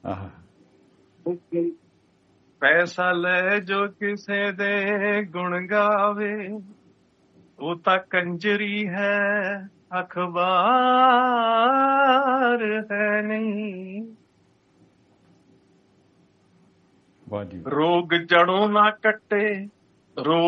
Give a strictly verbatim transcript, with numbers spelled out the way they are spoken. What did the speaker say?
ਆਹ ਪੈਸਾ ਲੈ ਜੋ ਕਿਸੇ ਦੇ ਗੁਣ ਗਾਵੇ, ਉਹ ਤਾਂ ਕੰਜਰੀ ਹੈ, ਅਖਬਾਰ ਹੈ ਨਹੀਂ। ਵਾਹ ਜੀ। ਰੋਗ ਜੜੋਂ ਨਾ ਕੱਟੇ, ਰੋਗ